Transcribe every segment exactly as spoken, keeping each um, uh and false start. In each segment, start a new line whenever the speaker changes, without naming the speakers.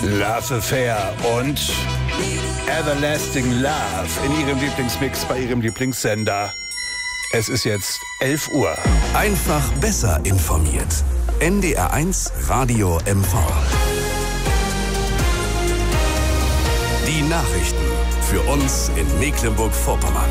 Love Affair und Everlasting Love in ihrem Lieblingsmix bei ihrem Lieblingssender. Es ist jetzt elf Uhr.
Einfach besser informiert. N D R eins Radio M V. Die Nachrichten für uns in Mecklenburg-Vorpommern.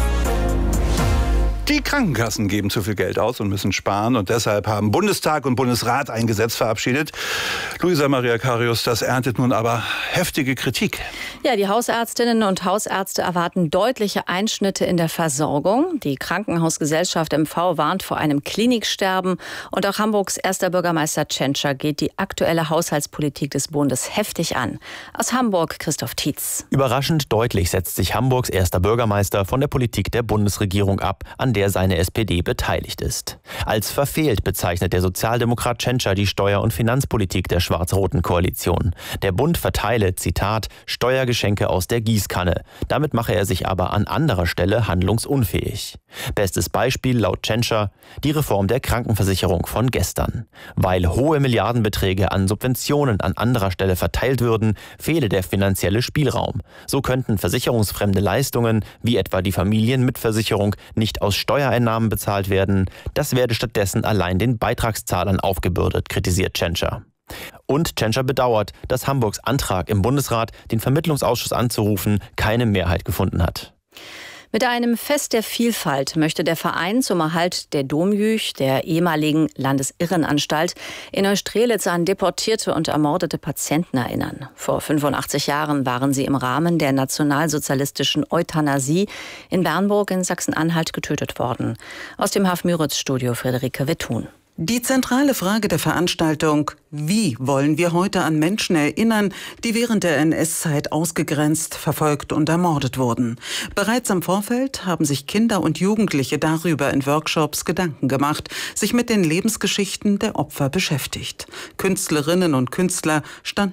Die Krankenkassen geben zu viel Geld aus und müssen sparen. Und deshalb haben Bundestag und Bundesrat ein Gesetz verabschiedet. Luisa Maria Karius, das erntet nun aber heftige Kritik.
Ja, die Hausärztinnen und Hausärzte erwarten deutliche Einschnitte in der Versorgung. Die Krankenhausgesellschaft M V warnt vor einem Kliniksterben. Und auch Hamburgs erster Bürgermeister Tschentscher geht die aktuelle Haushaltspolitik des Bundes heftig an. Aus Hamburg Christoph Tietz.
Überraschend deutlich setzt sich Hamburgs erster Bürgermeister von der Politik der Bundesregierung ab, an der seine S P D beteiligt ist. Als verfehlt bezeichnet der Sozialdemokrat Tschentscher die Steuer- und Finanzpolitik der schwarz-roten Koalition. Der Bund verteile, Zitat, Steuergeschenke aus der Gießkanne. Damit mache er sich aber an anderer Stelle handlungsunfähig. Bestes Beispiel laut Tschentscher die Reform der Krankenversicherung von gestern. Weil hohe Milliardenbeträge an Subventionen an anderer Stelle verteilt würden, fehle der finanzielle Spielraum. So könnten versicherungsfremde Leistungen, wie etwa die Familienmitversicherung, nicht aus Steuereinnahmen bezahlt werden. Das werde stattdessen allein den Beitragszahlern aufgebürdet, kritisiert Tschentscher. Und Tschentscher bedauert, dass Hamburgs Antrag im Bundesrat, den Vermittlungsausschuss anzurufen, keine Mehrheit gefunden hat.
Mit einem Fest der Vielfalt möchte der Verein zum Erhalt der Domjüch, der ehemaligen Landesirrenanstalt, in Neustrelitz an deportierte und ermordete Patienten erinnern. Vor fünfundachtzig Jahren waren sie im Rahmen der nationalsozialistischen Euthanasie in Bernburg in Sachsen-Anhalt getötet worden. Aus dem Haf-Müritz-Studio Friederike Witthuhn.
Die zentrale Frage der Veranstaltung: Wie wollen wir heute an Menschen erinnern, die während der N S-Zeit ausgegrenzt, verfolgt und ermordet wurden? Bereits im Vorfeld haben sich Kinder und Jugendliche darüber in Workshops Gedanken gemacht, sich mit den Lebensgeschichten der Opfer beschäftigt. Künstlerinnen und Künstler standen